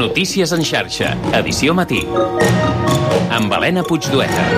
Notícies en xarxa, edició matí. Amb Helena Puigdueta.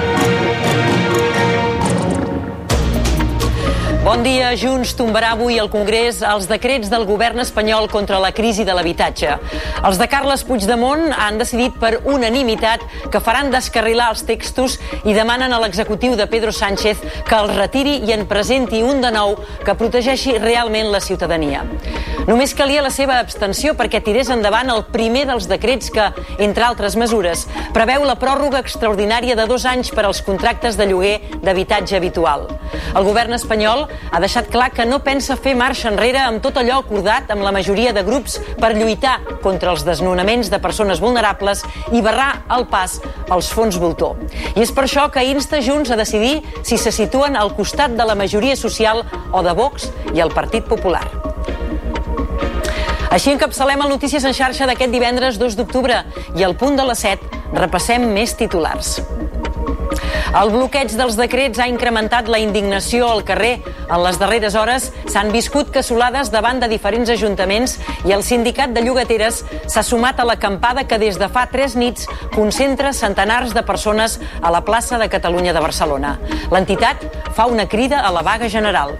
Bon dia. Junts tombarà avui al Congrés els decrets del govern espanyol contra la crisi de l'habitatge. Els de Carles Puigdemont han decidit per unanimitat que faran descarrilar els textos i demanen a l'executiu de Pedro Sánchez que els retiri i en presenti un de nou que protegeixi realment la ciutadania. Només calia la seva abstenció perquè tirés endavant el primer dels decrets que, entre altres mesures, preveu la pròrroga extraordinària de 2 anys per als contractes de lloguer d'habitatge habitual. El govern espanyol ha deixat clar que no pensa fer marxa enrere amb tot allò acordat amb la majoria de grups per lluitar contra els desnonaments de persones vulnerables i barrar el pas als fons voltor. I és per això que insta Junts a decidir si se situen al costat de la majoria social o de Vox i el Partit Popular. Així encapçalem el Notícies en xarxa d'aquest divendres 2 d'octubre i al punt de les 7 repassem més titulars. El bloqueig dels decrets ha incrementat la indignació al carrer. En les darreres hores s'han viscut cassolades davant de diferents ajuntaments i el sindicat de llogateres s'ha sumat a l'acampada que des de fa 3 nits concentra centenars de persones a la plaça de Catalunya de Barcelona. L'entitat fa una crida a la vaga general.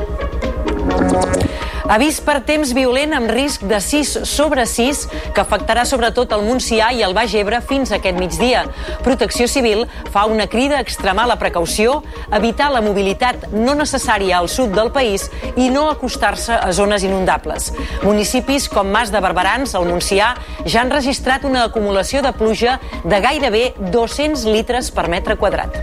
Avís per temps violent amb risc de 6/6 que afectarà sobretot el Montsià i el Baix Ebre fins aquest migdia. Protecció Civil fa una crida a extremar la precaució, evitar la mobilitat no necessària al sud del país i no acostar-se a zones inundables. Municipis com Mas de Barberans, al Montsià, ja han registrat una acumulació de pluja de gairebé 200 litres per metre quadrat.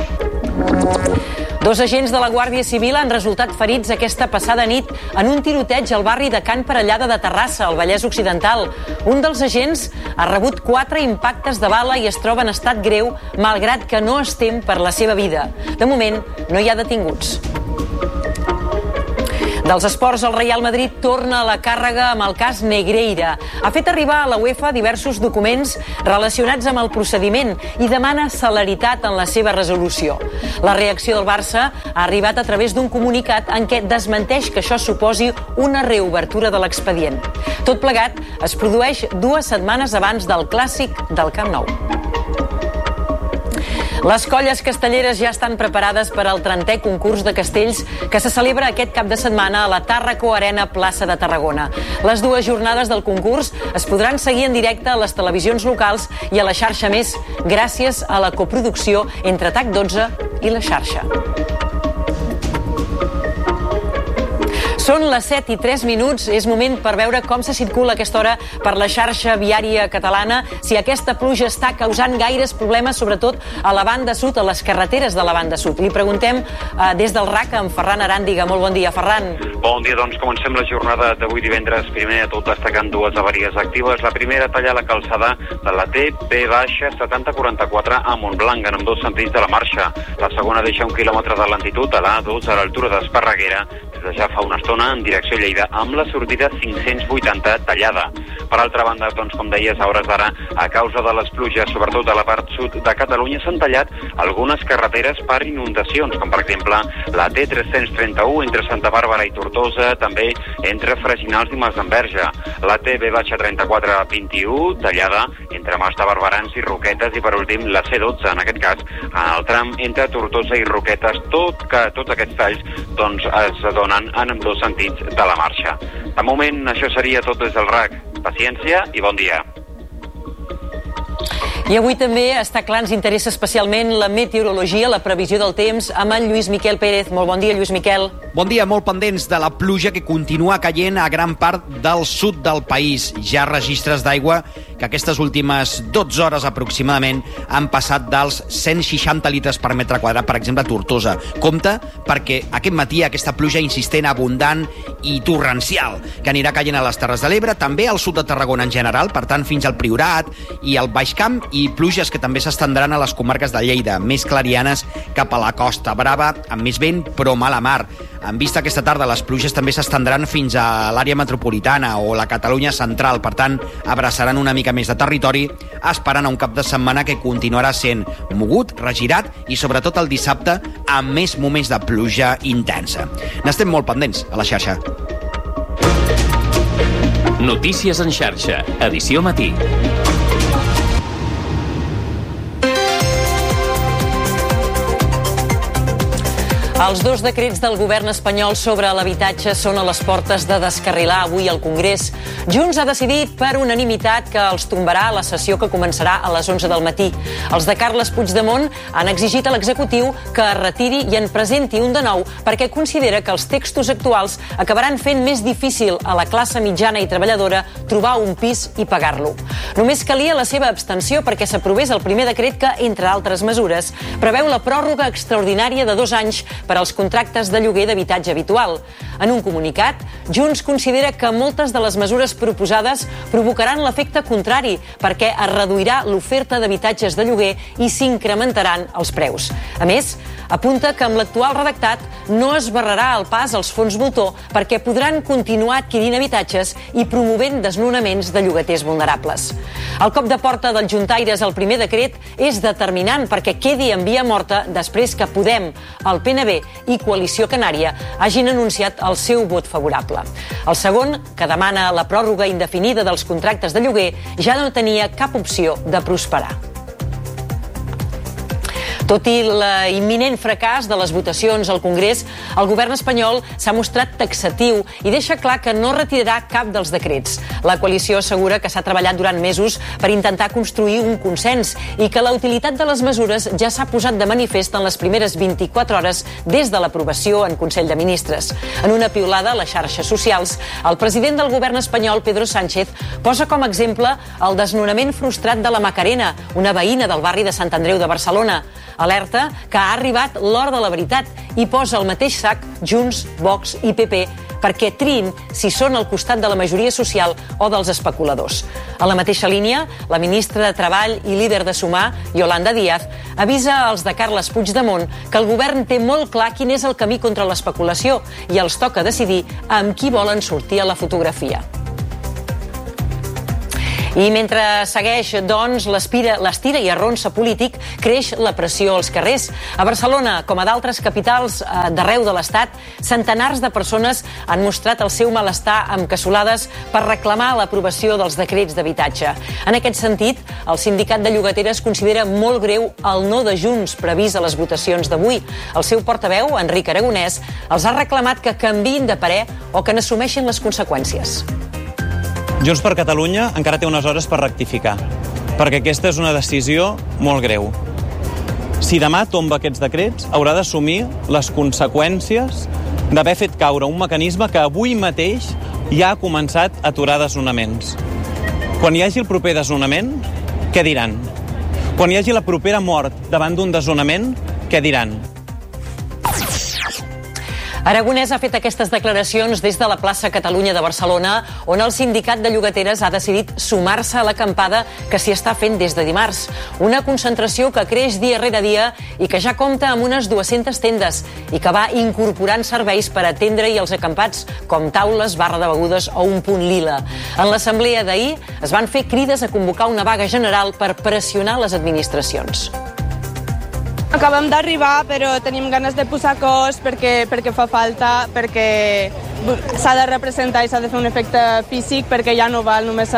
2 agents de la Guàrdia Civil han resultat ferits aquesta passada nit en un tiroteig al barri de Can Parellada de Terrassa, al Vallès Occidental. Un dels agents ha rebut 4 impactes de bala i es troba en estat greu, malgrat que no es tem per la seva vida. De moment, no hi ha detinguts. Dels esports, el Real Madrid torna a la càrrega amb el cas Negreira. Ha fet arribar a la UEFA diversos documents relacionats amb el procediment i demana celeritat en la seva resolució. La reacció del Barça ha arribat a través d'un comunicat en què desmenteix que això suposi una reobertura de l'expedient. Tot plegat es produeix 2 setmanes abans del clàssic del Camp Nou. Les colles castelleres ja estan preparades per al 30è concurs de castells que se celebra aquest cap de setmana a la Tàrraco Arena Plaça de Tarragona. Les 2 jornades del concurs es podran seguir en directe a les televisions locals i a la xarxa Més, gràcies a la coproducció entre TAC 12 i la xarxa. Són les 7:03. És moment per veure com se circula a aquesta hora per la xarxa viària catalana, si aquesta pluja està causant gaires problemes, sobretot a la banda sud, a les carreteres de la banda sud. Li preguntem des del RAC amb Ferran Aràndiga. Molt bon dia, Ferran. Bon dia, doncs comencem la jornada d'avui divendres. Primer de tot destacant 2 avaries actives. La primera talla la calçada de la T-B-7044 a Montblanc, en ambdós sentits de la marxa. La segona deixa 1 quilòmetre de lentitud a l'A2 a l'altura d'Esparreguera, des de ja fa una estona en direcció a Lleida, amb la sortida 580 tallada. Per altra banda, doncs, com deies, a hores d'ara, a causa de les pluges, sobretot a la part sud de Catalunya, s'han tallat algunes carreteres per inundacions, com per exemple la T331 entre Santa Bàrbara i Tortosa, també entre Freginals i Masdenverge. La T-B-3421, tallada entre Mas de Barberans i Roquetes, i per últim la C12, en aquest cas, en el tram entre Tortosa i Roquetes, tots aquests talls doncs, es donen en ambdós sentits de la marxa. De moment, això seria tot des del RAC. Paciència i bon dia. I avui també està clar, ens interessa especialment la meteorologia, la previsió del temps, amb en Lluís Miquel Pérez. Molt bon dia, Lluís Miquel. Bon dia, molt pendents de la pluja que continua caient a gran part del sud del país. Ja registres d'aigua que aquestes últimes 12 hores aproximadament han passat dels 160 litres per metre quadrat, per exemple, a Tortosa. Compte, perquè aquest matí aquesta pluja insistent, abundant i torrencial, que anirà caient a les Terres de l'Ebre, també al sud de Tarragona en general, per tant, fins al Priorat i al Baix Camp, i pluges que també s'estendran a les comarques de Lleida, més clarianes cap a la Costa Brava, amb més vent però mala mar. En vista aquesta tarda, les pluges també s'estendran fins a l'àrea metropolitana o la Catalunya central, per tant, abraçaran una mica més de territori, esperant a un cap de setmana que continuarà sent mogut, regirat i sobretot el dissabte amb més moments de pluja intensa. N'estem molt pendents a la xarxa. Notícies en xarxa, edició matí. Els dos decrets del govern espanyol sobre l'habitatge són a les portes de descarrilar avui al Congrés. Junts ha decidit per unanimitat que els tombarà a la sessió que començarà a les 11 del matí. Els de Carles Puigdemont han exigit a l'executiu que es retiri i en presenti un de nou perquè considera que els textos actuals acabaran fent més difícil a la classe mitjana i treballadora trobar un pis i pagar-lo. Només calia la seva abstenció perquè s'aprovés el primer decret que, entre altres mesures, preveu la pròrroga extraordinària de 2 anys per als contractes de lloguer d'habitatge habitual. En un comunicat, Junts considera que moltes de les mesures proposades provocaran l'efecte contrari perquè es reduirà l'oferta d'habitatges de lloguer i s'incrementaran els preus. A més, apunta que amb l'actual redactat no es barrarà el pas als fons voltor perquè podran continuar adquirint habitatges i promovent desnonaments de llogaters vulnerables. El cop de porta dels juntaires al primer decret és determinant perquè quedi en via morta després que Podem, el PNB i Coalició Canària hagin anunciat el seu vot favorable. El segon, que demana la pròrroga indefinida dels contractes de lloguer, ja no tenia cap opció de prosperar. Tot i l'imminent fracàs de les votacions al Congrés, el govern espanyol s'ha mostrat taxatiu i deixa clar que no retirarà cap dels decrets. La coalició assegura que s'ha treballat durant mesos per intentar construir un consens i que la utilitat de les mesures ja s'ha posat de manifest en les primeres 24 hores des de l'aprovació en Consell de Ministres. En una piulada a les xarxes socials, el president del govern espanyol, Pedro Sánchez, posa com a exemple el desnonament frustrat de la Macarena, una veïna del barri de Sant Andreu de Barcelona. Alerta que ha arribat l'hora de la veritat i posa al mateix sac Junts, Vox i PP perquè triïn si són al costat de la majoria social o dels especuladors. A la mateixa línia, la ministra de Treball i líder de Sumar, Yolanda Díaz, avisa als de Carles Puigdemont que el govern té molt clar quin és el camí contra l'especulació i els toca decidir amb qui volen sortir a la fotografia. I mentre segueix, doncs, l'estira i arronsa polític, creix la pressió als carrers. A Barcelona, com a d'altres capitals d'arreu de l'Estat, centenars de persones han mostrat el seu malestar amb cassolades per reclamar l'aprovació dels decrets d'habitatge. En aquest sentit, el sindicat de llogateres considera molt greu el no de Junts previst a les votacions d'avui. El seu portaveu, Enric Aragonès, els ha reclamat que canviïn de parer o que n'assumeixin les conseqüències. Junts per Catalunya encara té unes hores per rectificar, perquè aquesta és una decisió molt greu. Si demà tomba aquests decrets, haurà d'assumir les conseqüències d'haver fet caure un mecanisme que avui mateix ja ha començat a aturar desnonaments. Quan hi hagi el proper desnonament, què diran? Quan hi hagi la propera mort davant d'un desnonament, què diran? Aragonès ha fet aquestes declaracions des de la plaça Catalunya de Barcelona, on el sindicat de llogateres ha decidit sumar-se a l'acampada que s'hi està fent des de dimarts. Una concentració que creix dia rere dia i que ja compta amb unes 200 tendes i que va incorporant serveis per atendre-hi els acampats, com taules, barra de begudes o un punt lila. En l'assemblea d'ahir es van fer crides a convocar una vaga general per pressionar les administracions. Acabem d'arribar, però tenim ganes de posar cos perquè fa falta, perquè s'ha de representar i s'ha de fer un efecte físic, perquè ja no val només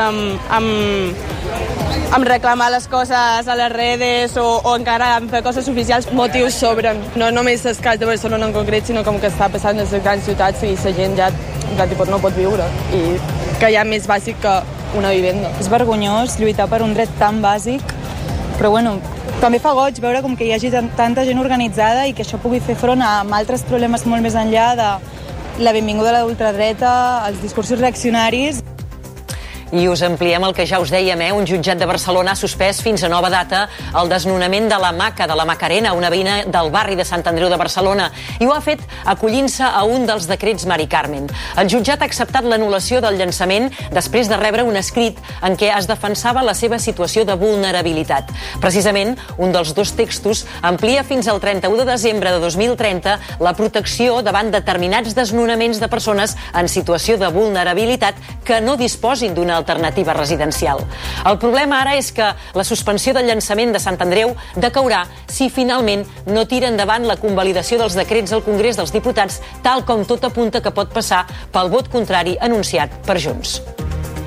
amb reclamar les coses a les redes o encara amb fer coses oficials. Motius sobren. No només el cas de Barcelona en concret, sinó com que està passant en les grans ciutats i la gent ja no pot viure. I que hi ha més bàsic que una vivenda. És vergonyós lluitar per un dret tan bàsic, però bueno, també fa goig veure com que hi hagi tanta gent organitzada i que això pugui fer front a altres problemes molt més enllà de la benvinguda a la ultradreta, els discursos reaccionaris. I us ampliem el que ja us dèiem, un jutjat de Barcelona ha suspès fins a nova data el desnonament de la Maca, de la Macarena, una veïna del barri de Sant Andreu de Barcelona, i ho ha fet acollint-se a un dels decrets Mari Carmen. El jutjat ha acceptat l'anul·lació del llançament després de rebre un escrit en què es defensava la seva situació de vulnerabilitat. Precisament, un dels dos textos amplia fins al 31 de desembre de 2030 la protecció davant determinats desnonaments de persones en situació de vulnerabilitat que no disposin d'una alternativa residencial. El problema ara és que la suspensió del llançament de Sant Andreu decaurà si finalment no tira endavant la convalidació dels decrets al Congrés dels Diputats, tal com tot apunta que pot passar pel vot contrari anunciat per Junts.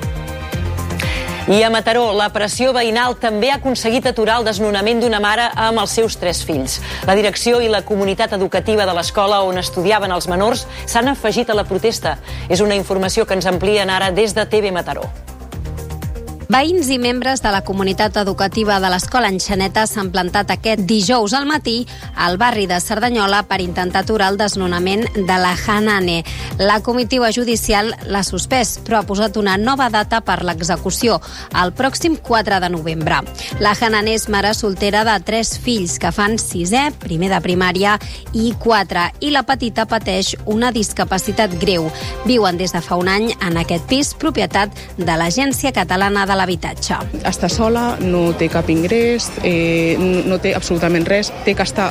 I a Mataró, la pressió veïnal també ha aconseguit aturar el desnonament d'una mare amb els seus 3 fills. La direcció i la comunitat educativa de l'escola on estudiaven els menors s'han afegit a la protesta. És una informació que ens amplien ara des de TV Mataró. Veïns i membres de la comunitat educativa de l'Escola Enxaneta s'han plantat aquest dijous al matí al barri de Cerdanyola per intentar aturar el desnonament de la Hanane. La comitiva judicial l'ha suspès, però ha posat una nova data per l'execució, el pròxim 4 de novembre. La Hanane és mare soltera de 3 fills que fan 6è, primer de primària i 4, i la petita pateix una discapacitat greu. Viuen des de fa un any en aquest pis, propietat de l'Agència Catalana de l'Habitatge. Està sola, no té cap ingrés, no té absolutament res, té que estar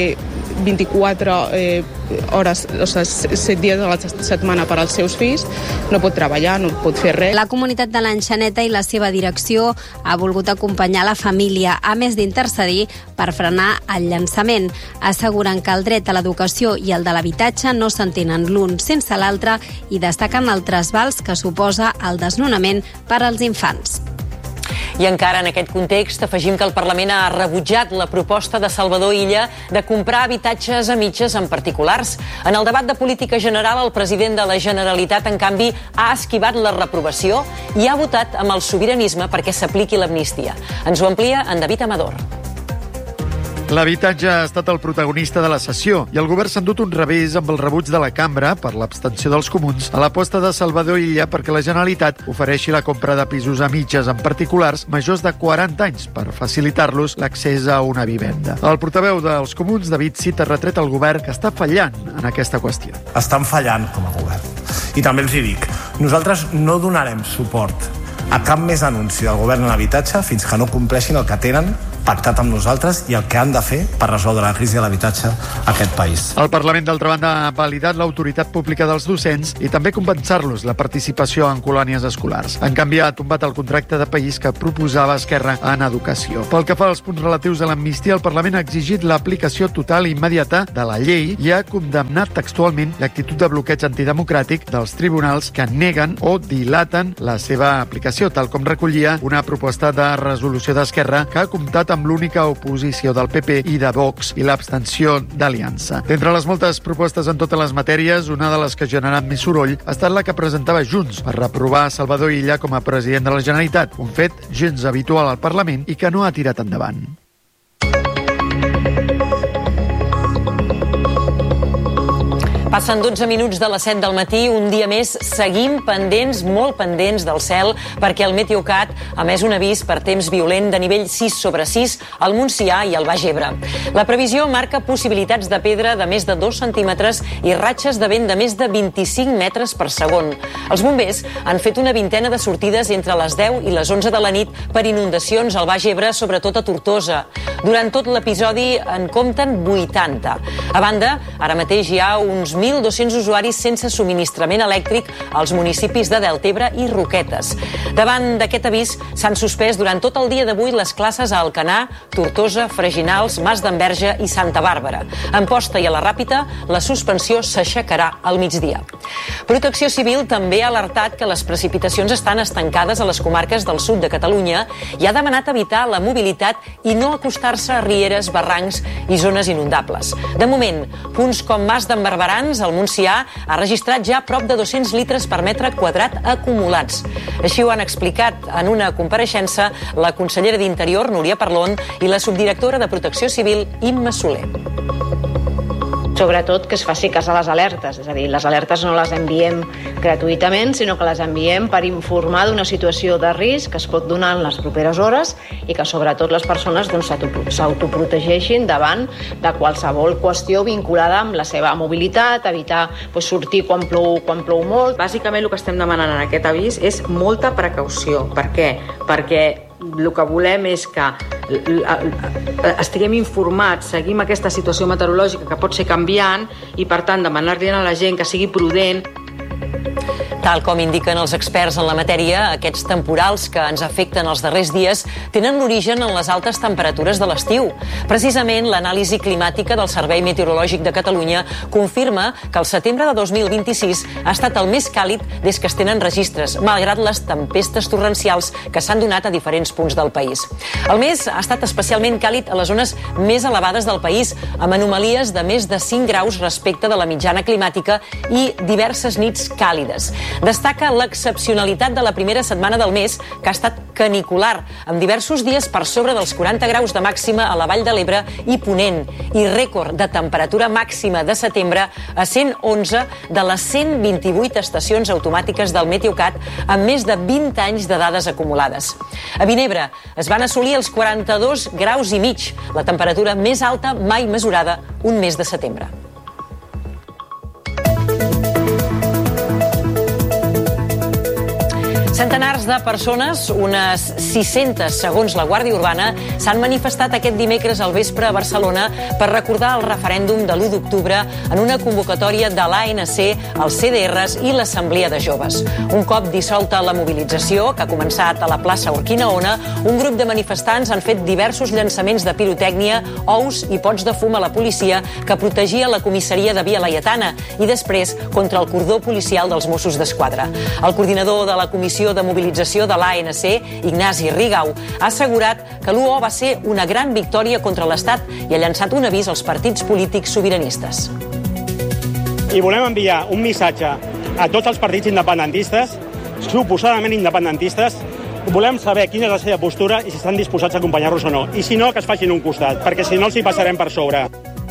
24 hores, o sigui, 7 dies a la setmana per als seus fills, no pot treballar, no pot fer res. La comunitat de l'Enxaneta i la seva direcció ha volgut acompanyar la família, a més d'intercedir per frenar el llançament. Asseguren que el dret a l'educació i el de l'habitatge no s'entenen l'un sense l'altre i destaquen el trasbals que suposa el desnonament per als infants. I encara en aquest context afegim que el Parlament ha rebutjat la proposta de Salvador Illa de comprar habitatges a mitges en particulars. En el debat de política general, el president de la Generalitat, en canvi, ha esquivat la reprovació i ha votat amb el sobiranisme perquè s'apliqui l'amnistia. Ens ho amplia en David Amador. L'habitatge ha estat el protagonista de la sessió i el govern s'ha endut un revés amb el rebuig de la cambra per l'abstenció dels comuns a l'aposta de Salvador Illa perquè la Generalitat ofereixi la compra de pisos a mitges en particulars majors de 40 anys per facilitar-los l'accés a una vivenda. El portaveu dels comuns, David Cid, ha retret al govern que està fallant en aquesta qüestió. Estan fallant com a govern. I també els hi dic, nosaltres no donarem suport a cap més anunci del govern en l'habitatge fins que no compleixin el que tenen pactat amb nosaltres i el que han de fer per resoldre la crisi de l'habitatge a aquest país. El Parlament, d'altra banda, ha validat l'autoritat pública dels docents i també compensar-los la participació en colònies escolars. En canvi, ha tombat el contracte de país que proposava Esquerra en educació. Pel que fa als punts relatius a l'amnistia, el Parlament ha exigit l'aplicació total i immediata de la llei i ha condemnat textualment l'actitud de bloqueig antidemocràtic dels tribunals que neguen o dilaten la seva aplicació, tal com recollia una proposta de resolució d'Esquerra que ha comptat amb l'única oposició del PP i de Vox i l'abstenció d'Aliança. D'entre les moltes propostes en totes les matèries, una de les que ha generat més soroll ha estat la que presentava Junts per reprovar Salvador Illa com a president de la Generalitat, un fet gens habitual al Parlament i que no ha tirat endavant. Passen 12 minuts de les 7 del matí, un dia més seguim pendents, molt pendents del cel, perquè el Meteocat ha emès un avís per temps violent de nivell 6/6 al Montsià i al Baix Ebre. La previsió marca possibilitats de pedra de més de 2 centímetres i ratxes de vent de més de 25 metres per segon. Els bombers han fet una vintena de sortides entre les 10 i les 11 de la nit per inundacions al Baix Ebre, sobretot a Tortosa. Durant tot l'episodi en compten 80. A banda, ara mateix hi ha uns 1.200 usuaris sense subministrament elèctric als municipis de Deltebre i Roquetes. Davant d'aquest avís s'han suspès durant tot el dia d'avui les classes a Alcanar, Tortosa, Freginals, Mas d'Enverge i Santa Bàrbara. A Amposta i a la Ràpita la suspensió s'aixecarà al migdia. Protecció Civil també ha alertat que les precipitacions estan estancades a les comarques del sud de Catalunya i ha demanat evitar la mobilitat i no acostar-se a rieres, barrancs i zones inundables. De moment, punts com Mas d'Embarberans, al Montsià, ha registrat ja prop de 200 litres per metre quadrat acumulats. Així ho han explicat en una compareixença la consellera d'Interior, Núria Parlon, i la subdirectora de Protecció Civil, Imma Soler. Sobretot que es faci cas a les alertes, és a dir, les alertes no les enviem gratuïtament, sinó que les enviem per informar d'una situació de risc que es pot donar en les properes hores i que sobretot les persones s'autoprotegeixin davant de qualsevol qüestió vinculada amb la seva mobilitat, evitar sortir quan plou molt. Bàsicament el que estem demanant en aquest avís és molta precaució. Per què? Perquè el que volem és que estiguem informats, seguim aquesta situació meteorològica que pot ser canviant i, per tant, demanar-li a la gent que sigui prudent. Tal com indiquen els experts en la matèria, aquests temporals que ens afecten els darrers dies tenen l'origen en les altes temperatures de l'estiu. Precisament, l'anàlisi climàtica del Servei Meteorològic de Catalunya confirma que el setembre de 2026 ha estat el més càlid des que es tenen registres, malgrat les tempestes torrencials que s'han donat a diferents punts del país. El mes ha estat especialment càlid a les zones més elevades del país, amb anomalies de més de 5 graus respecte de la mitjana climàtica i diverses nits càlides. Destaca l'excepcionalitat de la primera setmana del mes, que ha estat canicular, amb diversos dies per sobre dels 40 graus de màxima a la Vall de l'Ebre i Ponent, i rècord de temperatura màxima de setembre a 111 de les 128 estacions automàtiques del Meteocat, amb més de 20 anys de dades acumulades. A Vinebre es van assolir els 42 graus i mig, la temperatura més alta mai mesurada un mes de setembre. Centenars de persones, unes 600 segons la Guàrdia Urbana, s'han manifestat aquest dimecres al vespre a Barcelona per recordar el referèndum de l'1 d'octubre en una convocatòria de l'ANC, els CDRs i l'Assemblea de Joves. Un cop dissolta la mobilització, que ha començat a la plaça Urquinaona, un grup de manifestants han fet diversos llançaments de pirotècnia, ous i pots de fum a la policia que protegia la comissaria de Via Laietana i després contra el cordó policial dels Mossos d'Esquadra. El coordinador de la Comissió de Mobilització de l'ANC, Ignasi Rigau, ha assegurat que l'1 va ser una gran victòria contra l'Estat i ha llançat un avís als partits polítics sobiranistes. I volem enviar un missatge a tots els partits independentistes, suposadament independentistes. Volem saber quina és la seva postura i si estan disposats a acompanyar-los o no. I si no, que es facin un costat, perquè si no els hi passarem per sobre.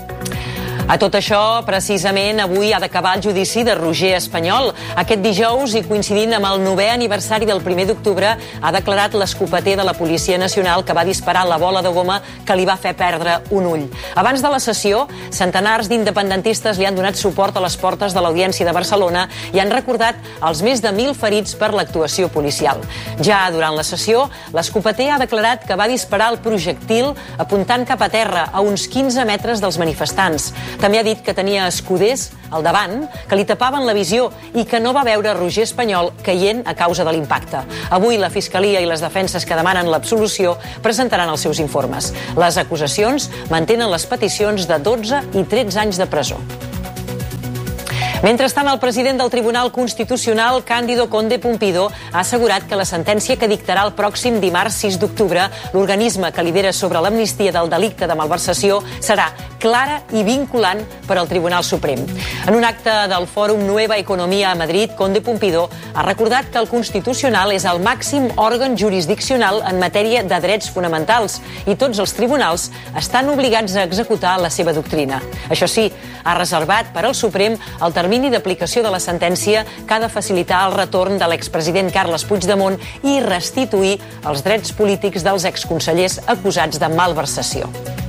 A tot això, precisament, avui ha d'acabar el judici de Roger Espanyol. Aquest dijous, i coincidint amb el 9è aniversari del 1 d'octubre, ha declarat l'escopeter de la Policia Nacional que va disparar la bola de goma que li va fer perdre un ull. Abans de la sessió, centenars d'independentistes li han donat suport a les portes de l'Audiència de Barcelona i han recordat els més de 1.000 ferits per l'actuació policial. Ja durant la sessió, l'escopeter ha declarat que va disparar el projectil apuntant cap a terra, a uns 15 metres dels manifestants. També ha dit que tenia escuders al davant que li tapaven la visió i que no va veure Roger Espanyol caient a causa de l'impacte. Avui la Fiscalia i les defenses que demanen l'absolució presentaran els seus informes. Les acusacions mantenen les peticions de 12 i 13 anys de presó. Mentrestant, el president del Tribunal Constitucional, Cándido Conde Pumpido, ha assegurat que la sentència que dictarà el pròxim dimarts 6 d'octubre, l'organisme que lidera sobre l'amnistia del delicte de malversació, serà clara i vinculant per al Tribunal Suprem. En un acte del Fòrum Nueva Economía a Madrid, Conde Pumpido ha recordat que el Constitucional és el màxim òrgan jurisdiccional en matèria de drets fonamentals i tots els tribunals estan obligats a executar la seva doctrina. Això sí, ha reservat per al Suprem el termini d'aplicació de la sentència que ha de facilitar el retorn de l'expresident Carles Puigdemont i restituir els drets polítics dels exconsellers acusats de malversació.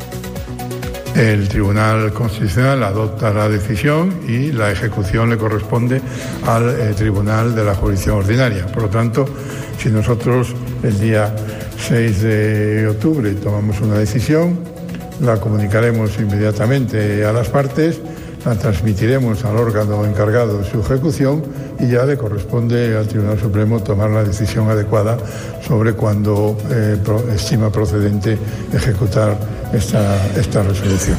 El Tribunal Constitucional adopta la decisión y la ejecución le corresponde al Tribunal de la Jurisdicción Ordinaria. Por lo tanto, si nosotros el día 6 de octubre tomamos una decisión, la comunicaremos inmediatamente a las partes, la transmitiremos al órgano encargado de su ejecución y ya le corresponde al Tribunal Supremo tomar la decisión adecuada sobre cuándo estima procedente ejecutar esta resolución.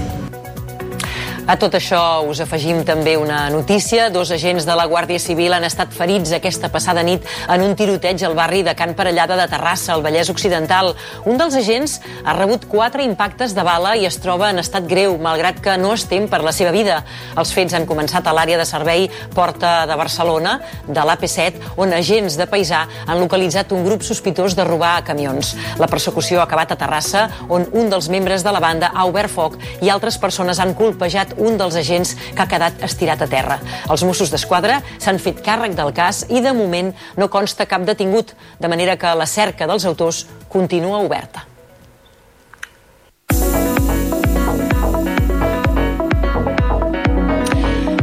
A tot això us afegim també una notícia. 2 agents de la Guàrdia Civil han estat ferits aquesta passada nit en un tiroteig al barri de Can Parellada de Terrassa, al Vallès Occidental. Un dels agents ha rebut 4 impactes de bala i es troba en estat greu, malgrat que no es tem per la seva vida. Els fets han començat a l'àrea de servei Porta de Barcelona, de l'AP7, on agents de paisà han localitzat un grup sospitós de robar camions. La persecució ha acabat a Terrassa, on un dels membres de la banda ha obert foc i altres persones han colpejat un dels agents que ha quedat estirat a terra. Els Mossos d'Esquadra s'han fet càrrec del cas i de moment no consta cap detingut, de manera que la cerca dels autors continua oberta.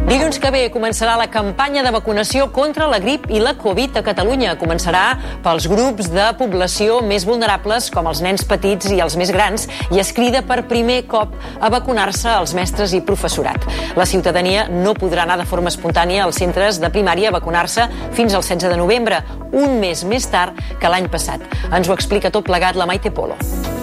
Dilluns que ve començarà la campanya de vacunació contra la grip i la Covid a Catalunya. Començarà pels grups de població més vulnerables, com els nens petits i els més grans, i es crida per primer cop a vacunar-se els mestres i professorat. La ciutadania no podrà anar de forma espontània als centres de primària a vacunar-se fins al 16 de novembre, un mes més tard que l'any passat. Ens ho explica tot plegat la Maite Polo.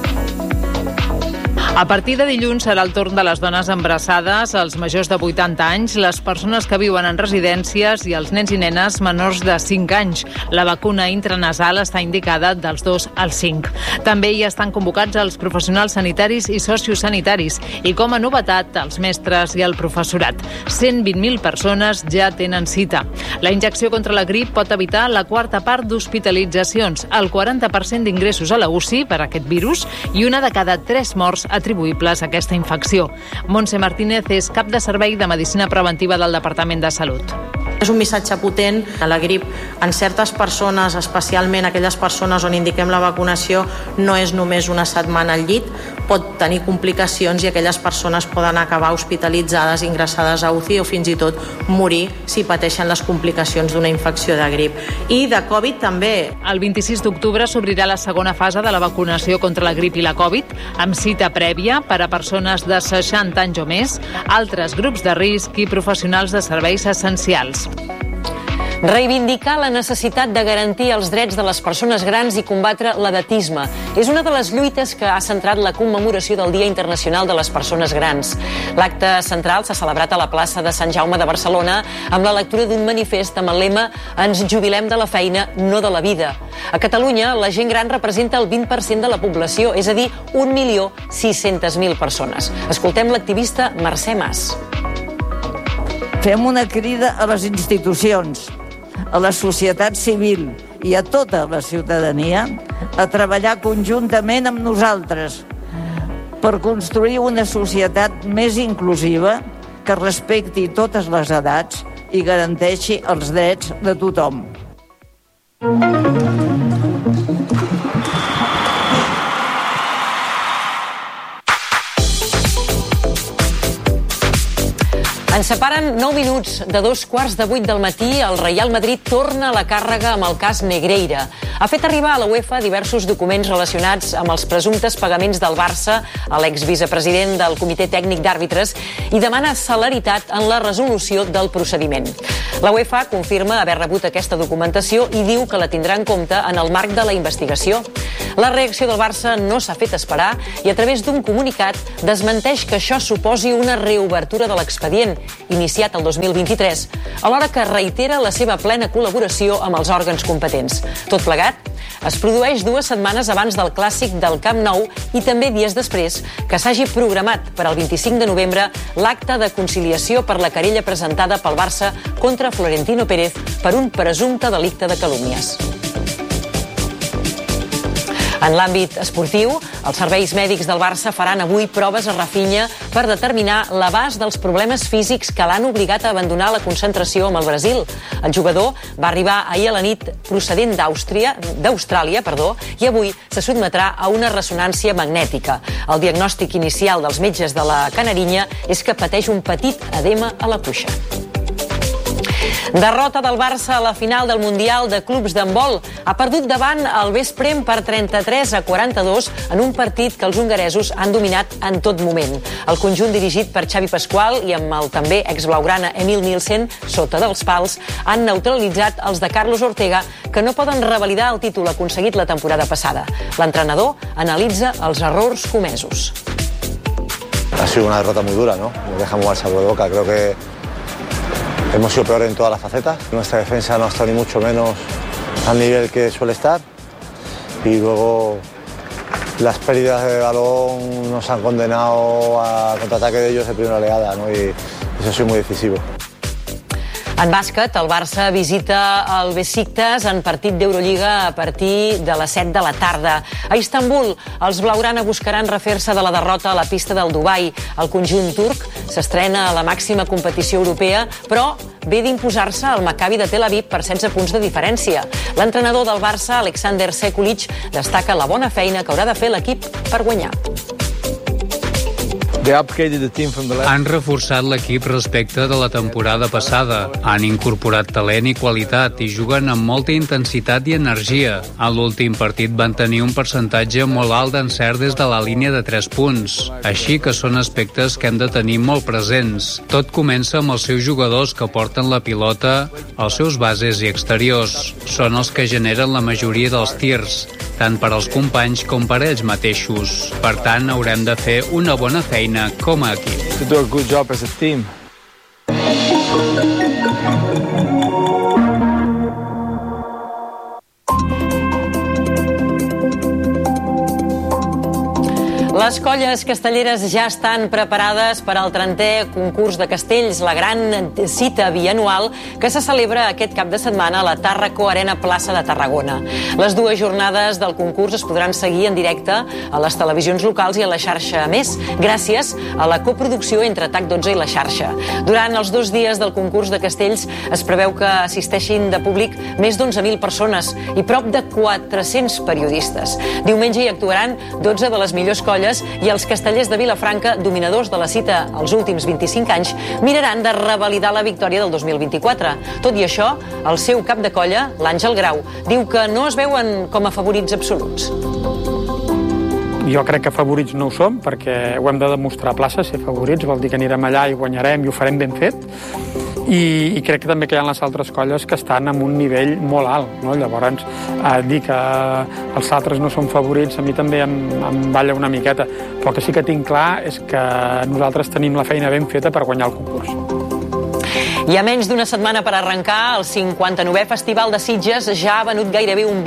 A partir de dilluns serà el torn de les dones embarassades, els majors de 80 anys, les persones que viuen en residències i els nens i nenes menors de 5 anys. La vacuna intranasal està indicada dels 2 als 5. També hi estan convocats els professionals sanitaris i sociosanitaris i, com a novetat, els mestres i el professorat. 120.000 persones ja tenen cita. La injecció contra la grip pot evitar la quarta part d'hospitalitzacions, el 40% d'ingressos a la UCI per aquest virus i una de cada 3 morts atribuïbles a aquesta infecció. Montse Martínez és cap de servei de Medicina Preventiva del Departament de Salut. És un missatge potent. La grip en certes persones, especialment aquelles persones on indiquem la vacunació, no és només una setmana al llit, pot tenir complicacions i aquelles persones poden acabar hospitalitzades, ingressades a UCI o fins i tot morir si pateixen les complicacions d'una infecció de grip. I de Covid també. El 26 d'octubre s'obrirà la segona fase de la vacunació contra la grip i la Covid, amb cita prèvia per a persones de 60 anys o més, altres grups de risc i professionals de serveis essencials. Reivindicar la necessitat de garantir els drets de les persones grans i combatre l'edatisme és una de les lluites que ha centrat la commemoració del Dia Internacional de les Persones Grans. L'acte central s'ha celebrat a la plaça de Sant Jaume de Barcelona amb la lectura d'un manifest amb el lema «Ens jubilem de la feina, no de la vida». A Catalunya, la gent gran representa el 20% de la població, és a dir, 1.600.000 persones. Escoltem l'activista Mercè Mas. Fem una crida a les institucions, a la societat civil i a tota la ciutadania a treballar conjuntament amb nosaltres per construir una societat més inclusiva que respecti totes les edats i garanteixi els drets de tothom. Ens separen 9 minuts de 7:45 del matí. El Real Madrid torna a la càrrega amb el cas Negreira. Ha fet arribar a la UEFA diversos documents relacionats amb els presumptes pagaments del Barça a l'exvicepresident del Comitè Tècnic d'Àrbitres i demana celeritat en la resolució del procediment. La UEFA confirma haver rebut aquesta documentació i diu que la tindrà en compte en el marc de la investigació. La reacció del Barça no s'ha fet esperar i a través d'un comunicat desmenteix que això suposi una reobertura de l'expedient iniciat el 2023, alhora que reitera la seva plena col·laboració amb els òrgans competents. Tot plegat es produeix 2 setmanes abans del clàssic del Camp Nou i també dies després que s'hagi programat per al 25 de novembre l'acte de conciliació per la querella presentada pel Barça contra Florentino Pérez per un presumpte delicte de calúmnies. En l'àmbit esportiu, els serveis mèdics del Barça faran avui proves a Rafinha per determinar l'abast dels problemes físics que l'han obligat a abandonar la concentració amb el Brasil. El jugador va arribar ahir a la nit procedent d'Austràlia, i avui se sotmetrà a una ressonància magnètica. El diagnòstic inicial dels metges de la Canarinya és que pateix un petit edema a la cuixa. Derrota del Barça a la final del Mundial de Clubs d'handbol. Ha perdut davant el Veszprém per 33-42 en un partit que els hongaresos han dominat en tot moment. El conjunt dirigit per Xavi Pasqual i amb el també exblaugrana Emil Nielsen sota dels pals han neutralitzat els de Carlos Ortega, que no poden revalidar el títol aconseguit la temporada passada. L'entrenador analitza els errors comesos. Ha sido una derrota muy dura, ¿no? Me deja muy mal sabor de boca. Creo que hemos sido peor en todas las facetas. Nuestra defensa no ha estado ni mucho menos al nivel que suele estar. Y luego las pérdidas de balón nos han condenado a contraataque de ellos de primera oleada, ¿no? Y eso ha sido muy decisivo. En bàsquet, el Barça visita el Besiktas en partit d'Eurolliga a partir de les 7 de la tarda. A Istanbul, els blaugrana buscaran refer-se de la derrota a la pista del Dubai. El conjunt turc s'estrena a la màxima competició europea, però ve d'imposar-se al Maccabi de Tel Aviv per 16 punts de diferència. L'entrenador del Barça, Alexander Sekulic, destaca la bona feina que haurà de fer l'equip per guanyar. Han reforçat l'equip respecte de la temporada passada. Han incorporat talent i qualitat i juguen amb molta intensitat i energia. A l'últim partit van tenir un percentatge molt alt d'encert des de la línia de 3 punts. Així que són aspectes que hem de tenir molt presents. Tot comença amb els seus jugadors que porten la pilota, els seus bases i exteriors. Són els que generen la majoria dels tirs, tant per als companys com per a ells mateixos. Per tant, haurem de fer una bona feina com a equip. To do a good job as a team. Les colles castelleres ja estan preparades per al 30è concurs de castells, la gran cita bianual que se celebra aquest cap de setmana a la Tàrraco Arena Plaça de Tarragona. Les dues jornades del concurs es podran seguir en directe a les televisions locals i a la xarxa Més, gràcies a la coproducció entre TAC12 i la xarxa. Durant els 2 dies del concurs de castells es preveu que assisteixin de públic més d'11.000 persones i prop de 400 periodistes. Diumenge hi actuaran 12 de les millors colles i els castellers de Vilafranca, dominadors de la cita els últims 25 anys, miraran de revalidar la victòria del 2024. Tot i això, el seu cap de colla, l'Àngel Grau, diu que no es veuen com a favorits absoluts. Jo crec que favorits no ho som, perquè ho hem de demostrar a plaça, ser favorits, vol dir que anirem allà i guanyarem i ho farem ben fet. I crec que també que hi ha les altres colles que estan en un nivell molt alt, no? Llavors, dir que els altres no són favorits a mi també em balla una miqueta, però el que sí que tinc clar és que nosaltres tenim la feina ben feta per guanyar el concurs. I a menys d'una setmana per arrencar, el 59è Festival de Sitges ja ha venut gairebé un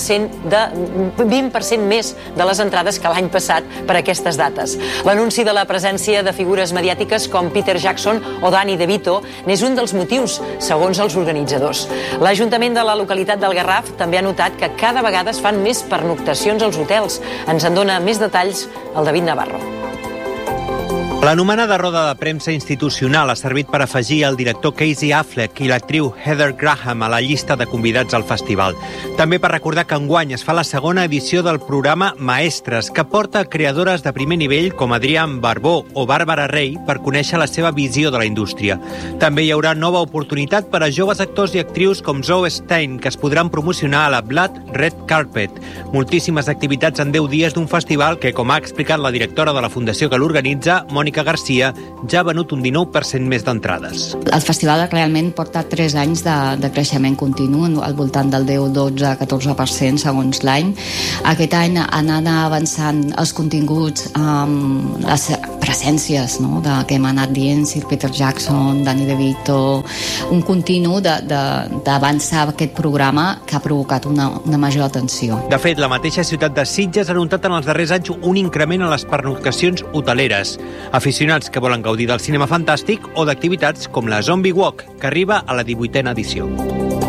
20% més de les entrades que l'any passat per aquestes dates. L'anunci de la presència de figures mediàtiques com Peter Jackson o Danny DeVito n'és un dels motius, segons els organitzadors. L'Ajuntament de la localitat del Garraf també ha notat que cada vegada es fan més pernoctacions als hotels. Ens en dona més detalls el David Navarro. L'anomenada roda de premsa institucional ha servit per afegir el director Casey Affleck i l'actriu Heather Graham a la llista de convidats al festival. També per recordar que enguany es fa la segona edició del programa Maestres, que porta creadores de primer nivell com Adrián Barbó o Bàrbara Rey per conèixer la seva visió de la indústria. També hi haurà nova oportunitat per a joves actors i actrius com Zoe Stein, que es podran promocionar a la Blood Red Carpet. Moltíssimes activitats en 10 dies d'un festival que, com ha explicat la directora de la fundació que l'organitza, Mònica Garcia, ja ha venut un 19% més d'entrades. El festival realment porta 3 anys de creixement continu, al voltant del 10, 12, 14% segons l'any. Aquest any han anat avançant els continguts, les presències, no?, que hem anat dient, Sir Peter Jackson, Danny DeVito, un continu d'avançar aquest programa que ha provocat una major atenció. De fet, la mateixa ciutat de Sitges ha notat en els darrers anys un increment en les pernoctacions hoteleres. Aficionats que volen gaudir del cinema fantàstic o d'activitats com la Zombie Walk, que arriba a la 18a edició.